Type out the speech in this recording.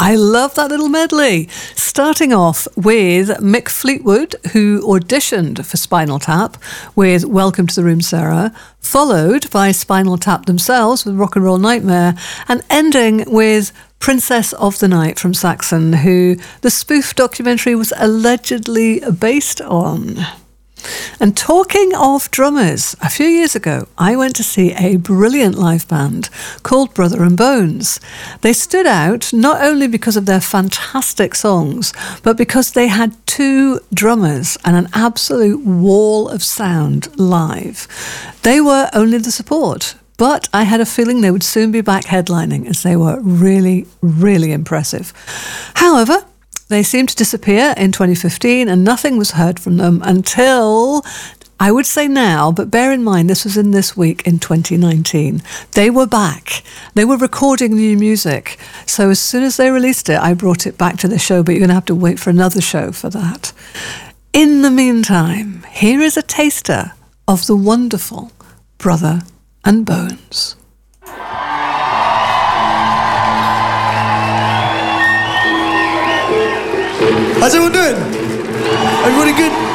I love that little medley. Starting off with Mick Fleetwood, who auditioned for Spinal Tap with Welcome to the Room, Sarah, followed by Spinal Tap themselves with Rock and Roll Nightmare, and ending with Princess of the Night from Saxon, who the spoof documentary was allegedly based on. And talking of drummers, a few years ago, I went to see a brilliant live band called Brother and Bones. They stood out not only because of their fantastic songs, but because they had two drummers and an absolute wall of sound live. They were only the support, but I had a feeling they would soon be back headlining, as they were really, really impressive. However, they seemed to disappear in 2015 and nothing was heard from them until, I would say now, but bear in mind this was in this week in 2019. They were back. They were recording new music. So as soon as they released it, I brought it back to the show, but you're going to have to wait for another show for that. In the meantime, here is a taster of the wonderful Brother and Bones. How's everyone doing? Everybody good?